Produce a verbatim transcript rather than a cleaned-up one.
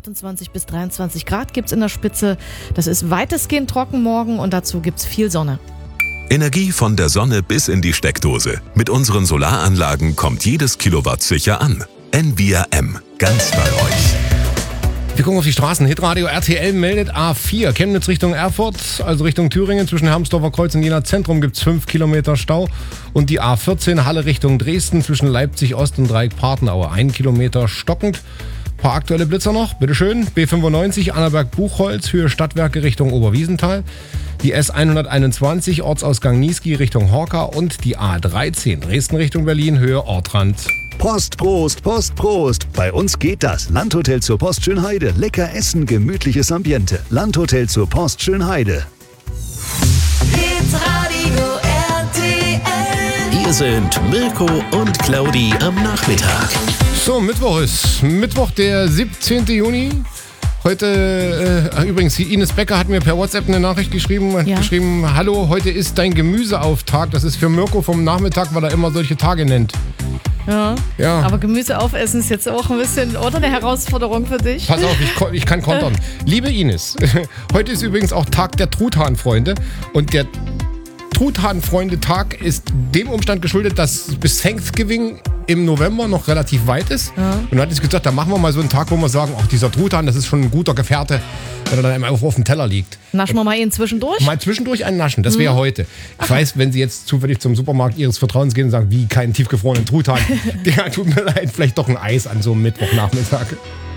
achtundzwanzig bis dreiundzwanzig Grad gibt es in der Spitze. Das ist weitestgehend trocken morgen und dazu gibt es viel Sonne. Energie von der Sonne bis in die Steckdose. Mit unseren Solaranlagen kommt jedes Kilowatt sicher an. N V R M, ganz bei euch. Wir gucken auf die Straßen. Hitradio R T L meldet A vier. Chemnitz Richtung Erfurt, also Richtung Thüringen. Zwischen Hermsdorfer Kreuz und Jena Zentrum gibt es fünf Kilometer Stau. Und die A vierzehn Halle Richtung Dresden zwischen Leipzig Ost und Dreieck-Partenaue. Ein Kilometer stockend. Ein paar aktuelle Blitzer noch, bitteschön. B fünfundneunzig Annaberg-Buchholz, Höhe Stadtwerke Richtung Oberwiesenthal. Die S hunderteinundzwanzig Ortsausgang Niesky Richtung Horka und die A dreizehn Dresden Richtung Berlin, Höhe Ortrand. Post, Prost, Post, Prost. Bei uns geht das. Landhotel zur Post Schönheide. Lecker essen, gemütliches Ambiente. Landhotel zur Post Schönheide. Hitradio R T L. Hier sind Mirko und Claudi am Nachmittag. So, Mittwoch ist Mittwoch, der siebzehnten Juni. Heute, äh, übrigens, Ines Becker hat mir per WhatsApp eine Nachricht geschrieben, hat ja. geschrieben, hallo, heute ist dein Gemüseauftag. Das ist für Mirko vom Nachmittag, weil er immer solche Tage nennt. Ja. Ja. Aber Gemüse aufessen ist jetzt auch ein bisschen, oder eine Herausforderung für dich? Pass auf, ich, ich kann kontern. Liebe Ines, heute ist übrigens auch Tag der Truthahnfreunde und der Truthahnfreunde-Tag ist dem Umstand geschuldet, dass bis Thanksgiving im November noch relativ weit ist. Ja. Und dann hatte ich gesagt, da machen wir mal so einen Tag, wo wir sagen, auch dieser Truthahn, das ist schon ein guter Gefährte, wenn er dann einmal auf, auf dem Teller liegt. Naschen wir mal ihn zwischendurch? Mal zwischendurch einen naschen, das wäre mhm. heute. Ich Ach. weiß, wenn Sie jetzt zufällig zum Supermarkt Ihres Vertrauens gehen und sagen, wie, keinen tiefgefrorenen Truthahn, der tut mir leid, vielleicht doch ein Eis an so einem Mittwochnachmittag.